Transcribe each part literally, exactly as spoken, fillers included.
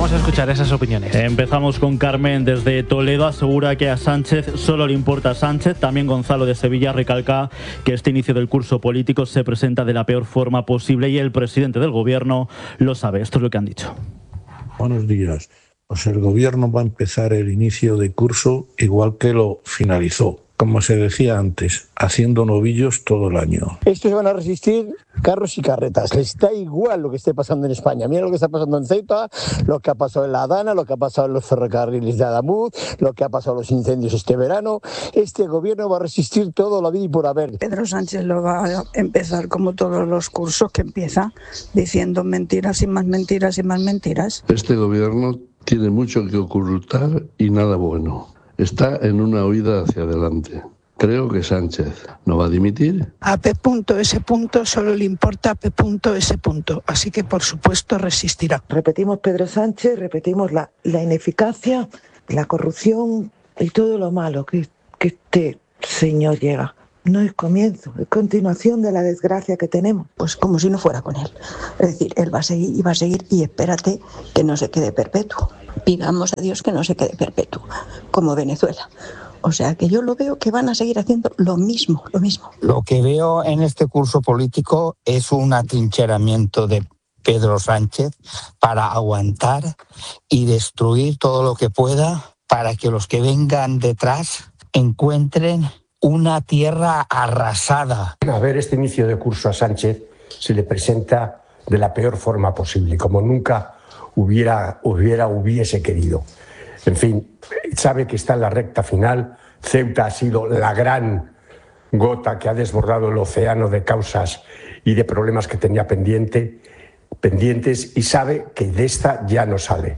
Vamos a escuchar esas opiniones. Empezamos con Carmen desde Toledo. Asegura que a Sánchez solo le importa Sánchez. También Gonzalo de Sevilla recalca que este inicio del curso político se presenta de la peor forma posible y el presidente del gobierno lo sabe. Esto es lo que han dicho. Buenos días. Pues el gobierno va a empezar el inicio de curso igual que lo finalizó. Como se decía antes, haciendo novillos todo el año. Estos van a resistir carros y carretas. Les da igual lo que esté pasando en España. Mira lo que está pasando en Ceuta, lo que ha pasado en La Adana, lo que ha pasado en los ferrocarriles de Adamuz, lo que ha pasado en los incendios este verano. Este gobierno va a resistir todo lo vida y por haber. Pedro Sánchez lo va a empezar como todos los cursos que empieza, diciendo mentiras y más mentiras y más mentiras. Este gobierno tiene mucho que ocultar y nada bueno. Está en una huida hacia adelante. Creo que Sánchez no va a dimitir. A P S. Solo le importa a P S. Así que, por supuesto, resistirá. Repetimos Pedro Sánchez, repetimos la, la ineficacia, la corrupción y todo lo malo que, que este señor llega. No es comienzo, es continuación de la desgracia que tenemos. Pues como si no fuera con él. Es decir, él va a seguir y va a seguir y espérate que no se quede perpetuo. Pidamos a Dios que no se quede perpetuo, como Venezuela. O sea que yo lo veo que van a seguir haciendo lo mismo, lo mismo. Lo que veo en este curso político es un atrincheramiento de Pedro Sánchez para aguantar y destruir todo lo que pueda para que los que vengan detrás encuentren una tierra arrasada. A ver, este inicio de curso a Sánchez se le presenta de la peor forma posible, como nunca hubiera, hubiera hubiese querido. En fin, sabe que está en la recta final. Ceuta ha sido la gran gota que ha desbordado el océano de causas y de problemas que tenía pendiente, pendientes y sabe que de esta ya no sale.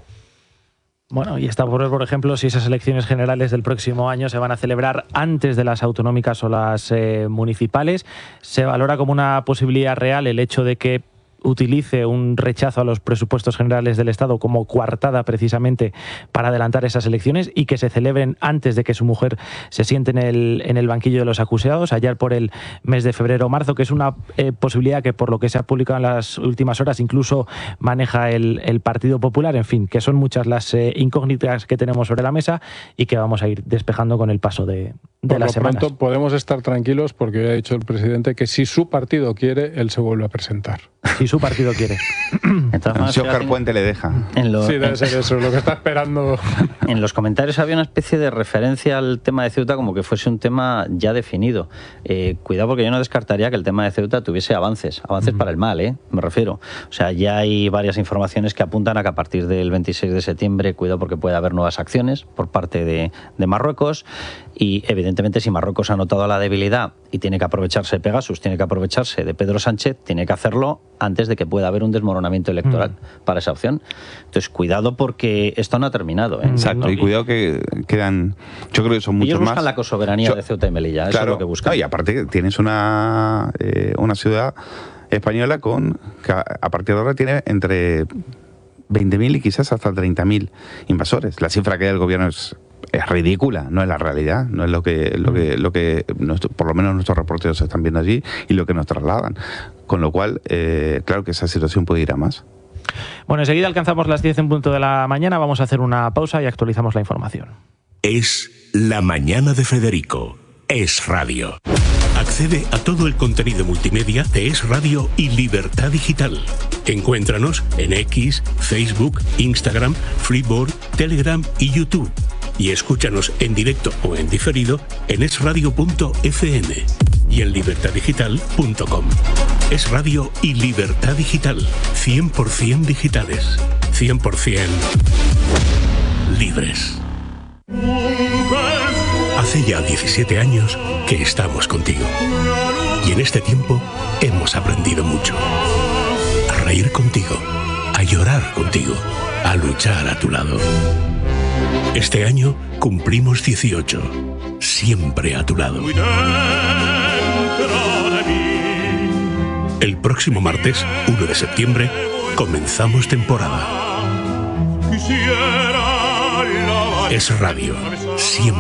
Bueno, y está por ver, por ejemplo, si esas elecciones generales del próximo año se van a celebrar antes de las autonómicas o las eh, municipales. Se valora como una posibilidad real el hecho de que utilice un rechazo a los presupuestos generales del Estado como coartada precisamente para adelantar esas elecciones y que se celebren antes de que su mujer se siente en el, en el banquillo de los acusados, allá por el mes de febrero o marzo, que es una eh, posibilidad que, por lo que se ha publicado en las últimas horas, incluso maneja el, el Partido Popular. En fin, que son muchas las eh, incógnitas que tenemos sobre la mesa y que vamos a ir despejando con el paso de, de las semanas. Por lo pronto podemos estar tranquilos porque ya ha dicho el presidente que si su partido quiere, él se vuelve a presentar. Si su partido quiere. Si Óscar Puente le deja. En lo, sí, debe en, ser eso, lo que está esperando. En los comentarios había una especie de referencia al tema de Ceuta como que fuese un tema ya definido. Eh, cuidado, porque yo no descartaría que el tema de Ceuta tuviese avances, avances mm. para el mal, ¿eh? Me refiero. O sea, ya hay varias informaciones que apuntan a que a partir del veintiséis de septiembre, cuidado porque puede haber nuevas acciones por parte de, de Marruecos. Y evidentemente, si Marruecos ha notado la debilidad y tiene que aprovecharse de Pegasus, tiene que aprovecharse de Pedro Sánchez, tiene que hacerlo antes de que pueda haber un desmoronamiento electoral mm. para esa opción. Entonces, cuidado porque esto no ha terminado, ¿eh? Exacto, ¿no? Y cuidado que quedan, yo creo que son muchos Ellos buscan más. la cosoberanía yo, de Ceuta y Melilla, eso claro, es lo que buscan. No, y aparte tienes una, eh, una ciudad española con que a partir de ahora tiene entre veinte mil y quizás hasta treinta mil invasores. La cifra que da el gobierno es es ridícula, no es la realidad, no es lo que, lo que, lo que nuestro, por lo menos nuestros reporteros están viendo allí y lo que nos trasladan. Con lo cual, eh, claro que esa situación puede ir a más. Bueno, enseguida alcanzamos las diez en punto de la mañana, vamos a hacer una pausa y actualizamos la información. Es La Mañana de Federico, Es Radio. Accede a todo el contenido multimedia de Es Radio y Libertad Digital. Encuéntranos en X, Facebook, Instagram, Freeboard, Telegram y YouTube. Y escúchanos en directo o en diferido en es radio punto efe eme y en libertad digital punto com. Es Radio y Libertad Digital, cien por ciento digitales, cien por ciento libres. Hace ya diecisiete años que estamos contigo. Y en este tiempo hemos aprendido mucho. A reír contigo, a llorar contigo, a luchar a tu lado. Este año cumplimos dieciocho, siempre a tu lado. El próximo martes, uno de septiembre, comenzamos temporada. Es Radio, siempre.